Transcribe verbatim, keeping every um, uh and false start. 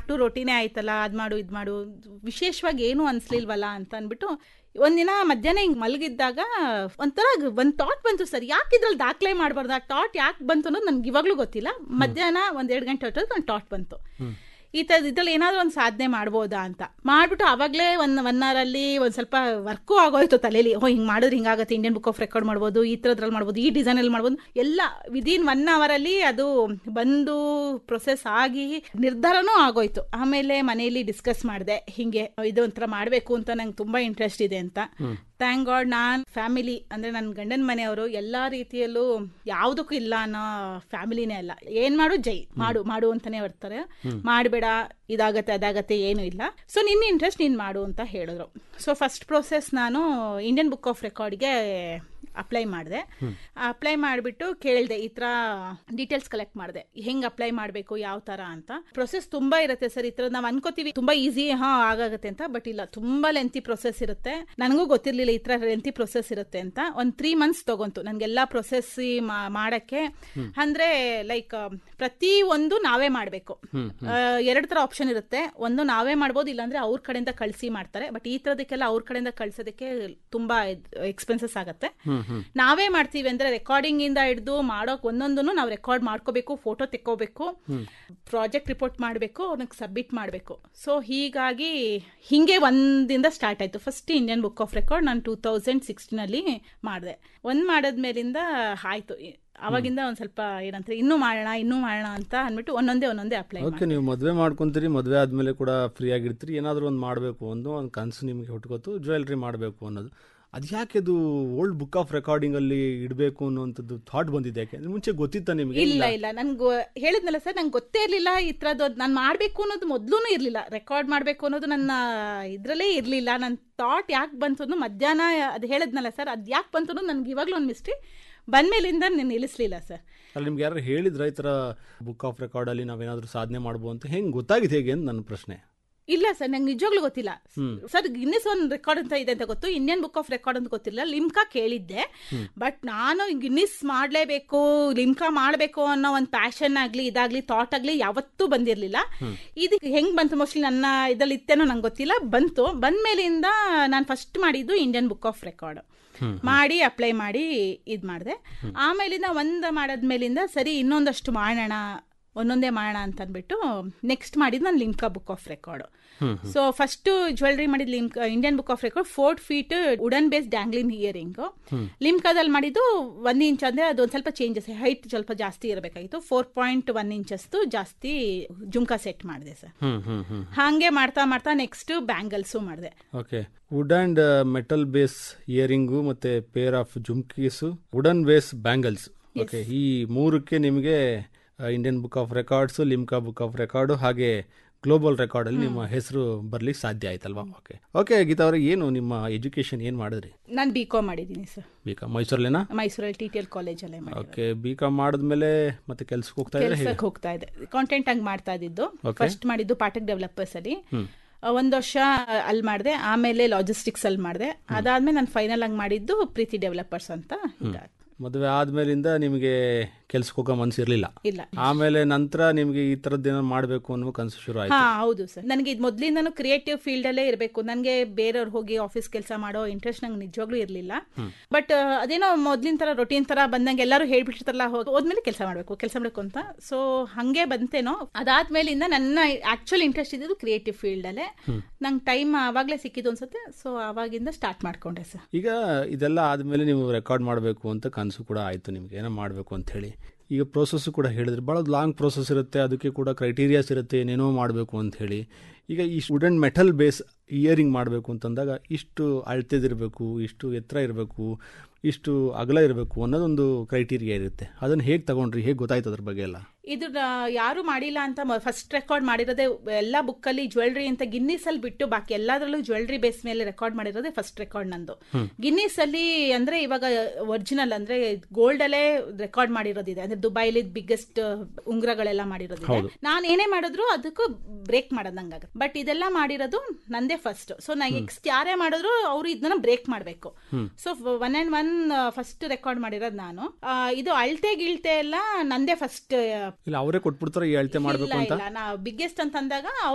To ರೊಟೀನೇ ಆಯ್ತಲ್ಲ, ಅದ್ ಮಾಡು ಇದ್ ಮಾಡು, ವಿಶೇಷವಾಗಿ ಏನು ಅನ್ಸ್ಲಿಲ್ವಲ್ಲ ಅಂತ ಅಂದ್ಬಿಟ್ಟು ಒಂದಿನ ಮಧ್ಯಾಹ್ನ ಹಿಂಗ್ ಮಲಗಿದ್ದಾಗ ಒಂಥರ ಒಂದ್ ಥಾಟ್ ಬಂತು ಸರ್, ಯಾಕೆ ಇದ್ರಲ್ಲಿ ದಾಖಲೆ ಮಾಡಬಾರ್ದು, ಆ ಥಾಟ್ ಯಾಕೆ ಬಂತು ಅನ್ನೋದು ನನ್ಗೆ ಇವಾಗ್ಲೂ ಗೊತ್ತಿಲ್ಲ. ಮಧ್ಯಾಹ್ನ ಒಂದ್ ಎರಡು ಗಂಟೆ ಹೊಟ್ಟದ್ದು ಒಂದು ಥಾಟ್ ಬಂತು, ಈ ಥರದ್ದು ಇದ್ರಲ್ಲಿ ಏನಾದರೂ ಒಂದು ಸಾಧನೆ ಮಾಡ್ಬೋದಾ ಅಂತ ಮಾಡ್ಬಿಟ್ಟು ಅವಾಗಲೇ ಒಂದು ಒನ್ ಅವರಲ್ಲಿ ಒಂದು ಸ್ವಲ್ಪ ವರ್ಕು ಆಗೋಯ್ತು ತಲೆಯಲ್ಲಿ. ಓ ಹಿಂಗೆ ಮಾಡಿದ್ರೆ ಹಿಂಗಾಗುತ್ತೆ, ಇಂಡಿಯನ್ ಬುಕ್ ಆಫ್ ರೆಕಾರ್ಡ್ ಮಾಡ್ಬೋದು, ಈ ಥರದ್ರಲ್ಲಿ ಮಾಡ್ಬೋದು, ಈ ಡಿಸೈನಲ್ಲಿ ಮಾಡ್ಬೋದು, ಎಲ್ಲ ವಿದಿನ್ ಒನ್ ಅವರಲ್ಲಿ ಅದು ಬಂದು ಪ್ರೊಸೆಸ್ ಆಗಿ ನಿರ್ಧಾರನೂ ಆಗೋಯ್ತು. ಆಮೇಲೆ ಮನೆಯಲ್ಲಿ ಡಿಸ್ಕಸ್ ಮಾಡಿದೆ, ಹಿಂಗೆ ಇದು ಒಂಥರ ಮಾಡಬೇಕು ಅಂತ ನಂಗೆ ತುಂಬ ಇಂಟ್ರೆಸ್ಟ್ ಇದೆ ಅಂತ. ಥ್ಯಾಂಕ್ ಗಾಡ್ ನಾನ್ ಫ್ಯಾಮಿಲಿ ಅಂದ್ರೆ ನನ್ನ ಗಂಡನ ಮನೆಯವರು ಎಲ್ಲಾ ರೀತಿಯಲ್ಲೂ ಯಾವುದಕ್ಕೂ ಇಲ್ಲ ಅನ್ನೋ ಫ್ಯಾಮಿಲಿನೇ ಅಲ್ಲ. ಏನ್ ಮಾಡು ಜೈ ಮಾಡು ಮಾಡು ಅಂತಾನೆ ಬರ್ತಾರೆ, ಮಾಡಬೇಡ ಇದಾಗತ್ತೆ ಅದಾಗತ್ತೆ ಏನು ಇಲ್ಲ, ಸೊ ನಿನ್ನ ಇಂಟ್ರೆಸ್ಟ್ ನೀನ್ ಮಾಡು ಅಂತ ಹೇಳಿದ್ರು. ಸೊ ಫಸ್ಟ್ ಪ್ರೋಸೆಸ್ ನಾನು ಇಂಡಿಯನ್ ಬುಕ್ ಆಫ್ ರೆಕಾರ್ಡ್ಗೆ ಅಪ್ಲೈ ಮಾಡಿದೆ. ಅಪ್ಲೈ ಮಾಡಿಬಿಟ್ಟು ಕೇಳಿದೆ, ಈ ಥರ ಡೀಟೇಲ್ಸ್ ಕಲೆಕ್ಟ್ ಮಾಡಿದೆ, ಹೆಂಗ್ ಅಪ್ಲೈ ಮಾಡಬೇಕು ಯಾವ ತರ ಅಂತ. ಪ್ರೊಸೆಸ್ ತುಂಬಾ ಇರುತ್ತೆ ಸರ್, ಈ ಥರ ನಾವು ಅನ್ಕೋತೀವಿ ತುಂಬಾ ಈಸಿ ಹಾ ಆಗಾಗತ್ತೆ ಅಂತ, ಬಟ್ ಇಲ್ಲ, ತುಂಬಾ ಲೆಂತಿ ಪ್ರೊಸೆಸ್ ಇರುತ್ತೆ. ನನಗೂ ಗೊತ್ತಿರ್ಲಿಲ್ಲ ಈ ತರ ಲೆಂತಿ ಪ್ರೊಸೆಸ್ ಇರುತ್ತೆ ಅಂತ. ಒಂದ್ ತ್ರೀ ಮಂತ್ಸ್ ತಗೊಂತು ನನ್ಗೆಲ್ಲಾ ಪ್ರೊಸೆಸ್ ಮಾಡಕ್ಕೆ. ಅಂದ್ರೆ ಲೈಕ್ ಪ್ರತಿ ಒಂದು ನಾವೇ ಮಾಡ್ಬೇಕು. ಎರಡ್ ತರ ಆಪ್ಷನ್ ಇರುತ್ತೆ, ಒಂದು ನಾವೇ ಮಾಡ್ಬೋದು, ಇಲ್ಲಾಂದ್ರೆ ಅವ್ರ ಕಡೆಯಿಂದ ಕಳ್ಸಿ ಮಾಡ್ತಾರೆ. ಬಟ್ ಈ ತರದಕ್ಕೆಲ್ಲ ಅವ್ರ ಕಡೆಯಿಂದ ಕಳ್ಸೋದಕ್ಕೆ ತುಂಬಾ ಎಕ್ಸ್ಪೆನ್ಸಸ್ ಆಗತ್ತೆ. ನಾವೇ ಮಾಡ್ತೀವಿ ಅಂದ್ರೆ ರೆಕಾರ್ಡಿಂಗ್ ಇಂದ ಹಿಡಿದು ಮಾಡೋಕ್ ಒಂದೊಂದನ್ನು ನಾವು ರೆಕಾರ್ಡ್ ಮಾಡ್ಕೋಬೇಕು, ಫೋಟೋ ತೆಕ್ಕೋಬೇಕು, ಪ್ರಾಜೆಕ್ಟ್ ರಿಪೋರ್ಟ್ ಮಾಡಬೇಕು, ಅವ್ರಿಗೆ ಸಬ್ಮಿಟ್ ಮಾಡಬೇಕು. ಸೊ ಹೀಗಾಗಿ ಹಿಂಗೆ ಒಂದಿಂದ ಸ್ಟಾರ್ಟ್ ಆಯ್ತು. First Indian book of record ನಾನು ಟೂ ತೌಸಂಡ್ ಸಿಕ್ಸ್ಟೀನ್ ಅಲ್ಲಿ ಮಾಡಿದೆ. ಒಂದ್ ಮಾಡದ್ಮೇಲಿಂದ ಆಯ್ತು, ಅವಾಗಿಂದ ಒಂದ್ ಸ್ವಲ್ಪ ಏನಂತಾರೆ ಇನ್ನೂ ಮಾಡೋಣ ಇನ್ನೂ ಮಾಡೋಣ ಅಂತ ಅಂದ್ಬಿಟ್ಟು ಒಂದೊಂದೇ ಒಂದೊಂದೇ ಅಪ್ಲೈ. ಓಕೆ, ನೀವು ಮದುವೆ ಮಾಡ್ಕೊಂತೀರಿ, ಮದುವೆ ಆದ್ಮೇಲೆ ಕೂಡ ಫ್ರೀ ಆಗಿರ್ತೀರಿ, ಏನಾದರೂ ಒಂದು ಮಾಡಬೇಕು ಅನ್ನೋ ಒಂದು ಕನಸು ನಿಮಗೆ ಹುಟ್ಕೋತು, ಜ್ಯುವೆಲ್ರಿ ಮಾಡಬೇಕು ಅನ್ನೋದು. ಅದು ಯಾಕೆ ಅದು ಓಲ್ಡ್ ಬುಕ್ ಆಫ್ ರೆಕಾರ್ಡಿಂಗ್ ಅಲ್ಲಿ ಇಡಬೇಕು ಅನ್ನೋಂಥದ್ದು ಥಾಟ್ ಬಂದಿದೆ? ಯಾಕೆ ಮುಂಚೆ ಗೊತ್ತಿತ್ತ ನಿಮಗೆ? ಇಲ್ಲ ಇಲ್ಲ, ನನ್ಗೆ ಹೇಳಿದ್ನಲ್ಲ ಸರ್, ನಂಗೆ ಗೊತ್ತೇ ಇರ್ಲಿಲ್ಲ ಈ ಥರದ್ದು ನಾನು ಮಾಡಬೇಕು ಅನ್ನೋದು ಮೊದಲೂ ಇರಲಿಲ್ಲ. ರೆಕಾರ್ಡ್ ಮಾಡಬೇಕು ಅನ್ನೋದು ನನ್ನ ಇದರಲ್ಲೇ ಇರಲಿಲ್ಲ. ನನ್ನ ಥಾಟ್ ಯಾಕೆ ಬಂತು ಅನ್ನೋ ಮಧ್ಯಾಹ್ನ ಅದು ಹೇಳಿದ್ನಲ್ಲ ಸರ್, ಅದು ಯಾಕೆ ಬಂತು ಅನ್ನೋದು ನನಗೆ ಇವಾಗಲೂ ಒಂದು ಮಿಸ್ಟ್ರಿ. ಬಂದ್ಮೇಲಿಂದ ನಾನು ನಿಲ್ಲಿಸಲಿಲ್ಲ ಸರ್. ಅಲ್ಲಿ ನಿಮ್ಗೆ ಯಾರು ಹೇಳಿದ್ರ ಈ ಥರ ಬುಕ್ ಆಫ್ ರೆಕಾರ್ಡ್ ಅಲ್ಲಿ ನಾವೇನಾದರೂ ಸಾಧನೆ ಮಾಡ್ಬೋದು ಅಂತ? ಹೆಂಗೆ ಗೊತ್ತಾಗಿದೆ ಹೇಗೆ ಅಂತ ನನ್ನ ಪ್ರಶ್ನೆ. ಇಲ್ಲ ಸರ್, ನಂಗೆ ನಿಜವಾಗ್ಲೂ ಗೊತ್ತಿಲ್ಲ ಸರ್. ಗಿನ್ನಿಸ್ ಒಂದು ರೆಕಾರ್ಡ್ ಅಂತ ಇದೆ ಅಂತ ಗೊತ್ತು, ಇಂಡಿಯನ್ ಬುಕ್ ಆಫ್ ರೆಕಾರ್ಡ್ ಅಂತ ಗೊತ್ತಿಲ್ಲ. ಲಿಮ್ಕಾ ಕೇಳಿದ್ದೆ, ಬಟ್ ನಾನು ಗಿನ್ನಿಸ್ ಮಾಡಲೇಬೇಕು, ಲಿಮ್ಕಾ ಮಾಡಬೇಕು ಅನ್ನೋ ಒಂದು ಪ್ಯಾಷನ್ ಆಗಲಿ ಇದಾಗ್ಲಿ ಥಾಟ್ ಆಗಲಿ ಯಾವತ್ತೂ ಬಂದಿರಲಿಲ್ಲ. ಇದು ಹೆಂಗ್ ಬಂತು ಮೋಸ್ಟ್ಲಿ ನನ್ನ ಇದ್ರಲ್ಲಿ ಇತ್ತೇನೋ ನಂಗೆ ಗೊತ್ತಿಲ್ಲ, ಬಂತು. ಬಂದ್ಮೇಲಿಂದ ನಾನು ಫಸ್ಟ್ ಮಾಡಿದ್ದು ಇಂಡಿಯನ್ ಬುಕ್ ಆಫ್ ರೆಕಾರ್ಡ್ ಮಾಡಿ ಅಪ್ಲೈ ಮಾಡಿ ಇದ್ ಮಾಡಿದೆ. ಆಮೇಲಿಂದ ಒಂದ್ ಮಾಡಾದ್ಮೇಲಿಂದ ಸರಿ ಇನ್ನೊಂದಷ್ಟು ಮಾಡೋಣ, ಒಂದೊಂದೇ ಮಾಡೋಣ ಅಂತ ಅಂದ್ಬಿಟ್ಟು ನೆಕ್ಸ್ಟ್ ಮಾಡಿದ್ ನಾನು Limca book of record. So first jewellery ಮಾಡಿದ್ Limca Indian book of record four feet wooden base ಡ್ಯಾಂಗ್ಲಿಂಗ್ earring. ಲಿಮ್ಕಾದಲ್ಲಿ ಮಾಡಿದ್ದು ಒಂದ್ ಇಂಚ್ ಅಂದ್ರೆ ಅದೊಂದ್ ಸ್ವಲ್ಪ ಚೇಂಜಸ್, ಹೈಟ್ ಸ್ವಲ್ಪ ಜಾಸ್ತಿ ಇರಬೇಕಾಗಿತ್ತು. ಫೋರ್ ಪಾಯಿಂಟ್ ಒನ್ ಇಂಚಸ್ ಜಾಸ್ತಿ ಜುಮ್ಕಾ ಸೆಟ್ ಮಾಡಿದೆ ಸರ್. ಹಾಗೆ ಮಾಡ್ತಾ ಮಾಡ್ತಾ ನೆಕ್ಸ್ಟ್ ಬ್ಯಾಂಗಲ್ಸು ಮಾಡಿದೆ. Okay, wood and metal base earring ಮತ್ತೆ pair of ಜುಮ್ಕೀಸು, wooden base bangles. Okay, ಈ ಮೂರಕ್ಕೆ ನಿಮಗೆ Indian book of records, Limca book of record ಹಾಗೆ ಗ್ಲೋಬಲ್ ರೆಕಾರ್ಡ್ ಅಲ್ಲಿ ನಿಮ್ಮ ಹೆಸರು ಬರ್ಲಿಕ್ಕೆ ಸಾಧ್ಯ ಆಯ್ತಲ್ವಾ? ಓಕೆ ಓಕೆ ಗೀತಾ ಅವರೇ, ಏನು ನಿಮ್ಮ ಎಜುಕೇಶನ್ ಏನ್ ಮಾಡಿದ್ರಿ? ನಾನು ಬಿ ಕಾಮ್ ಮಾಡಿದ್ದೀನಿ ಸರ್. B com ಮೈಸೂರಲ್ಲೇನಾ? ಮೈಸೂರಲ್ಲಿ T T L ಕಾಲೇಜಲ್ಲೇ. Okay, B com ಮಾಡಿದ್ಮೇಲೆ ಮತ್ತೆ ಕೆಲ್ಸಕ್ಕೆ ಹೋಗ್ತಾ ಇದ್ರೆ? ಕೆಲ್ಸಕ್ಕೆ ಹೋಗ್ತಾ ಇದೆ, ಕಾಂಟೆಂಟ್ ಆಗಿ ಮಾಡ್ತಾ ಇದ್ದಿದ್ದು. ಫಸ್ಟ್ ಮಾಡಿದ್ದು ಪಾಠಕ್ ಡೆವಲಪರ್ಸ್ ಅಲ್ಲಿ ಒಂದ್ ವರ್ಷ ಅಲ್ಲಿ ಮಾಡಿದೆ, ಆಮೇಲೆ ಲಾಜಿಸ್ಟಿಕ್ಸ್ ಅಲ್ಲಿ ಮಾಡಿದೆ. ಅದಾದ್ಮೇಲೆ ನಾನು ಫೈನಲ್ ಆಗಿ ಮಾಡಿದ್ದು ಪ್ರೀತಿ ಡೆವಲಪರ್ಸ್ ಅಂತ. ಮದುವೆ ಆದ್ಮೇಲಿಂದ ನಿಮಗೆ ಕೆಲ್ಸಕ್ಕೆ ಹೋಗೋ ಮನ್ಸು ಇರ್ಲಿಲ್ಲ? ಇಲ್ಲ. ಆಮೇಲೆ ನಂತರ ನಿಮ್ಗೆ ಈ ತರದ್ದೇನೋ ಮಾಡ್ಬೇಕು ಅನ್ನೋ ಕನಸು ಶುರು ಆಯ್ತು? ಹಾ ಹೌದು ಸರ್, ನನಗೆ ಇದು ಮೊದ್ಲಿಂದನೂ ಕ್ರಿಯೇಟಿವ್ ಫೀಲ್ಡ್ ಅಲ್ಲೇ ಇರಬೇಕು. ನನಗೆ ಬೇರೆಯವ್ರು ಹೋಗಿ ಆಫೀಸ್ ಕೆಲಸ ಮಾಡೋ ಇಂಟ್ರೆಸ್ಟ್ ನಂಗೆ ನಿಜವಾಗ್ಲೂ ಇರ್ಲಿಲ್ಲ. ಬಟ್ ಅದೇನೋ ಮೊದ್ಲಿನ ತರ ರೊಟೀನ್ ತರ ಬಂದಂಗೆ ಎಲ್ಲರೂ ಹೇಳ್ಬಿಟ್ಟಿರ್ತಾರಲ್ಲ, ಹೋದ್ಮೇಲೆ ಕೆಲಸ ಮಾಡ್ಬೇಕು ಕೆಲಸ ಮಾಡ್ಬೇಕು ಅಂತ. ಸೊ ಹಂಗೆ ಬಂತೇನೋ. ಅದಾದ್ಮೇಲಿಂದ ನನ್ನ ಆಕ್ಚುಲ್ ಇಂಟ್ರೆಸ್ಟ್ ಇದ್ದು ಕ್ರಿಯೇಟಿವ್ ಫೀಲ್ಡ್ ಅಲ್ಲೇ. ನಂಗೆ ಟೈಮ್ ಆವಾಗ್ಲೇ ಸಿಕ್ಕಿದ್ದು ಅನ್ಸುತ್ತೆ. ಸೊ ಅವಾಗಿಂದ ಸ್ಟಾರ್ಟ್ ಮಾಡ್ಕೊಂಡೆ ಸರ್. ಈಗ ಇದೆಲ್ಲ ಆದ್ಮೇಲೆ ನೀವು ರೆಕಾರ್ಡ್ ಮಾಡಬೇಕು ಅಂತ ಕನಸು ಕೂಡ ಆಯ್ತು ನಿಮ್ಗೆ, ಏನೋ ಮಾಡಬೇಕು ಅಂತ ಹೇಳಿ. ಈಗ ಪ್ರೋಸೆಸ್ ಕೂಡ ಹೇಳಿದ್ರೆ ಭಾಳ ಲಾಂಗ್ ಪ್ರೋಸೆಸ್ ಇರುತ್ತೆ, ಅದಕ್ಕೆ ಕೂಡ ಕ್ರೈಟೀರಿಯಾಸ್ ಇರುತ್ತೆ, ಏನೇನೋ ಮಾಡಬೇಕು ಅಂತ ಹೇಳಿ. ಈಗ ಈ ವುಡನ್ ಮೆಟಲ್ ಬೇಸ್ ಇಯರಿಂಗ್ ಮಾಡಬೇಕು ಅಂತಂದಾಗ ಇಷ್ಟು ಅಳತೆದಿರಬೇಕು, ಇಷ್ಟು ಎತ್ತರ ಇರಬೇಕು, ಇಷ್ಟು ಅಗಲ ಇರಬೇಕು ಅನ್ನೋದೊಂದು ಕ್ರೈಟೀರಿಯಾ ಇರುತ್ತೆ. ಅದನ್ನು ಹೇಗೆ ತಗೊಂಡ್ರಿ, ಹೇಗೆ ಗೊತ್ತಾಯ್ತು ಅದ್ರ ಬಗ್ಗೆ ಎಲ್ಲ? ಇದು ಯಾರು ಮಾಡಿಲ್ಲ ಅಂತ ಫಸ್ಟ್ ರೆಕಾರ್ಡ್ ಮಾಡಿರೋದೇ ಎಲ್ಲ ಬುಕ್ಕಲ್ಲಿ ಜ್ಯುವೆಲ್ರಿ ಅಂತ. ಗಿನ್ನಿಸ್ ಅಲ್ಲಿ ಬಿಟ್ಟು ಬಾಕಿ ಎಲ್ಲದರಲ್ಲೂ ಜ್ಯುವೆಲ್ರಿ ಬೇಸ್ ಮೇಲೆ ರೆಕಾರ್ಡ್ ಮಾಡಿರೋದೇ ಫಸ್ಟ್ ರೆಕಾರ್ಡ್ ನಂದು. ಗಿನ್ನಿಸ್ ಅಲ್ಲಿ ಅಂದ್ರೆ ಇವಾಗ ಒರಿಜಿನಲ್ ಅಂದ್ರೆ ಗೋಲ್ಡ್ ಅಲ್ಲೇ ರೆಕಾರ್ಡ್ ಮಾಡಿರೋದಿದೆ, ಅಂದ್ರೆ ದುಬೈಲಿ ಬಿಗ್ಗೆಸ್ಟ್ ಉಂಗ್ರಗಳೆಲ್ಲ ಮಾಡಿರೋದಿದೆ. ನಾನು ಏನೇ ಮಾಡಿದ್ರು ಅದಕ್ಕೂ ಬ್ರೇಕ್ ಮಾಡೋದಂಗಾಗುತ್ತೆ. ಬಟ್ ಇದೆಲ್ಲ ಮಾಡಿರೋದು ನಂದೇ ಫಸ್ಟ್. ಸೊ ನೆಕ್ಸ್ಟ್ ಯಾರೇ ಮಾಡಿದ್ರು ಅವರು ಇದನ್ನ ಬ್ರೇಕ್ ಮಾಡಬೇಕು. So one and one first record ಮಾಡಿರೋದು ನಾನು. ಇದು ಅಳ್ತೆ ಗಿಳ್ತೆ ಎಲ್ಲ ನಂದೇ ಫಸ್ಟ್. ಇಲ್ಲ ಅವರೇ ಕೊಟ್ಬಿಡ್ತಾರೆ ಈ ಅಳತೆ ಮಾಡಬೇಕು ಅಂತ? ನಾ ಬಿಗ್ಗೆಸ್ಟ್ ಅಂತ ಅಂದಾಗ